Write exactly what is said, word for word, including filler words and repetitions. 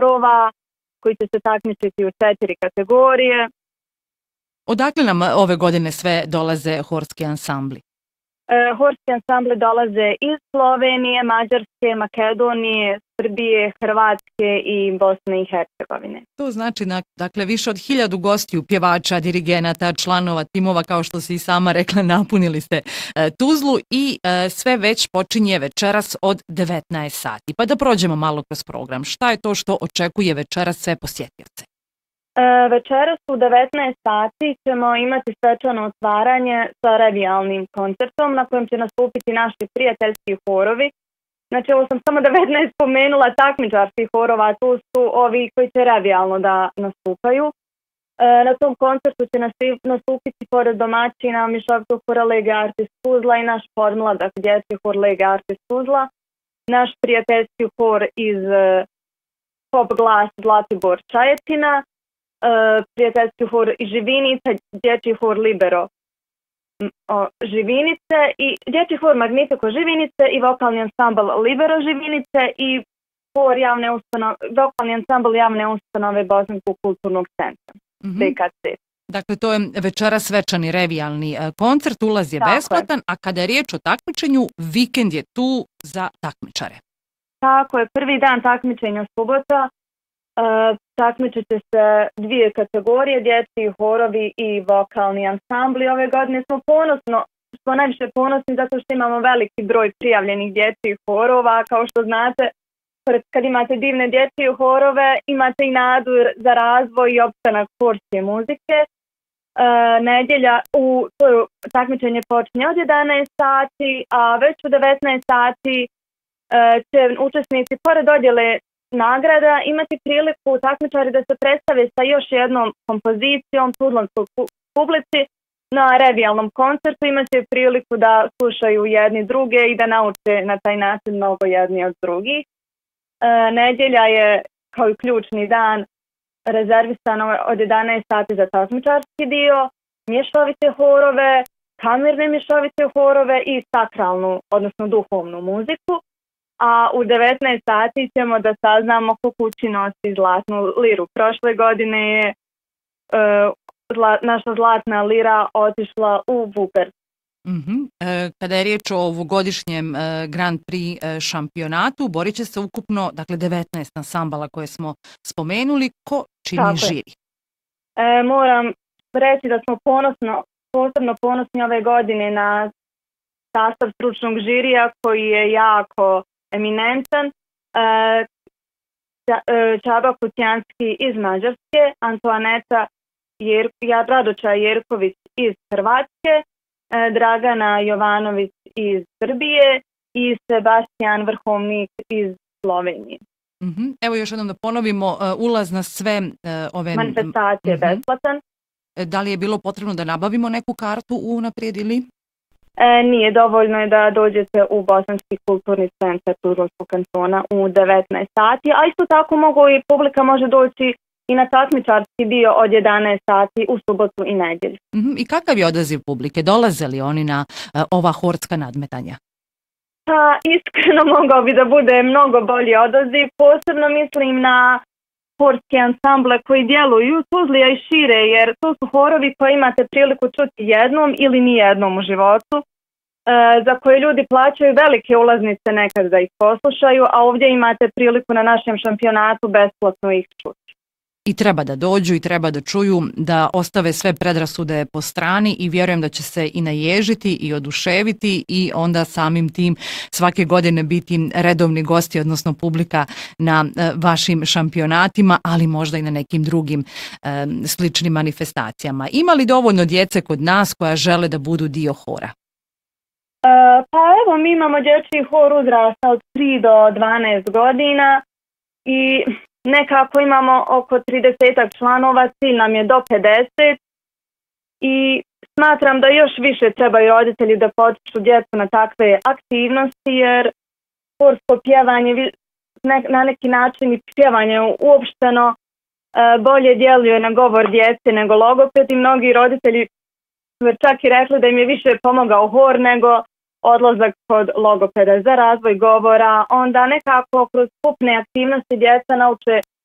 horova koji će se takmičiti u četiri kategorije. Odakle nam ove godine sve dolaze horski ansambli? E, horski ansambli dolaze iz Slovenije, Mađarske, Makedonije, Srbije, Hrvatske i Bosne i Hercegovine. To znači, dakle, više od hiljadu gostiju, pjevača, dirigenata, članova, timova, kao što si i sama rekla, napunili ste e, Tuzlu i e, sve već počinje večeras od devetnaest sati. Pa da prođemo malo kroz program. Šta je to što očekuje večeras sve posjetioce? E, večeras u devetnaest sati ćemo imati svečano otvaranje sa revijalnim koncertom na kojem će nastupiti naši prijateljski horovi. Znači, ovo sam samo devetnaest spomenula takmičarskih horova, tu su ovi koji će revijalno da nastupaju. E, na tom koncertu će nastupiti pored domaćina Mišovitog hora Lega Artis Tuzla i naš podmladak dječji hor Lega Artis Tuzla, naš prijateljski hor iz e, Pop Glas Zlatibor Čajetina, e, prijateljski hor iz Živinica, dječji hor Libero o, Živinice i dječji hor Magnitoko Živinice i vokalni ansambl Libero Živinice i hor javne ustanove, vokalni ansambl javne ustanove Bosanskog kulturnog centra, mm-hmm. B K C. Dakle, to je večera svečani revijalni koncert, ulaz je Tako besplatan, je. a kada je riječ o takmičenju, vikend je tu za takmičare. Tako je, prvi dan takmičenja subota. Uh, takmičit će se dvije kategorije, dječji horovi i vokalni ansambli. Ove godine smo ponosno, smo najviše ponosni zato što imamo veliki broj prijavljenih dječjih horova. Kao što znate, kad imate divne dječje horove, imate i nadu za razvoj i opstanak horske muzike. Uh, nedjelja u to takmičenje počinje od jedanaest sati, a već u devetnaest sati uh, će učesnici pored dodjele nagrada imati priliku takmičari da se predstave sa još jednom kompozicijom tuzlanskoj publici na revijalnom koncertu. Imate priliku da slušaju jedni druge i da nauče na taj način mnogo jedni od drugih. E, nedjelja je kao i ključni dan rezervisano od jedanaest sati za takmičarski dio, mješovite horove, kamerne mješovite horove i sakralnu, odnosno duhovnu muziku. A u devetnaest sati ćemo da saznamo ko kući nosi zlatnu liru. Prošle godine je uh, zla, naša zlatna lira otišla u Vuper. Mm-hmm. E, kada je riječ o ovogodišnjem e, Grand Prix e, šampionatu, borit će se ukupno, dakle, devetnaest ansambala koje smo spomenuli. Ko čini Tako žiri? E, moram reći da smo ponosno, posebno ponosni ove godine na sastav stručnog žirija koji je jako eminentan. E, Čaba Kutjanski iz Mađarske, Antoaneta Jer, Radoča Jerković iz Hrvatske, e, Dragana Jovanović iz Srbije i Sebastian Vrhovnik iz Slovenije. Mm-hmm. Evo još jednom da ponovimo, uh, ulaz na sve uh, ove manifestacije mm-hmm. besplatan. Da li je bilo potrebno da nabavimo neku kartu unaprijed ili? E, nije, dovoljno je da dođete u Bosanski kulturni centar Tuzlanskog kantona u devetnaest sati, a isto tako mogu i publika može doći i na takmičarski dio od jedanaest sati u subotu i nedjelju. Mm-hmm. I kakav je odaziv publike? Dolaze li oni na uh, ova horska nadmetanja? Pa, iskreno mogao bi da bude mnogo bolji odaziv, posebno mislim na horske ansamble koji djeluju Tuzlija i šire, jer to su horovi koji imate priliku čuti jednom ili nijednom u životu, e, za koje ljudi plaćaju velike ulaznice nekad da ih poslušaju, a ovdje imate priliku na našem šampionatu besplatno ih čuti. I treba da dođu i treba da čuju, da ostave sve predrasude po strani i vjerujem da će se i naježiti i oduševiti i onda samim tim svake godine biti redovni gosti, odnosno publika na e, vašim šampionatima, ali možda i na nekim drugim e, sličnim manifestacijama. Ima li dovoljno djece kod nas koja žele da budu dio hora? E, pa evo, mi imamo dječji hor uzrasta od tri do dvanaest godina i nekako imamo oko trideset članova, cilj nam je do pedeset i smatram da još više trebaju roditelji da potiču djecu na takve aktivnosti, jer horsko pjevanje na neki način i pjevanje uopšteno bolje djeluje na govor djece nego logoped i mnogi roditelji su čak i rekli da im je više pomogao hor nego odlazak kod logopeda za razvoj govora. Onda nekako kroz skupne aktivnosti djeca nauče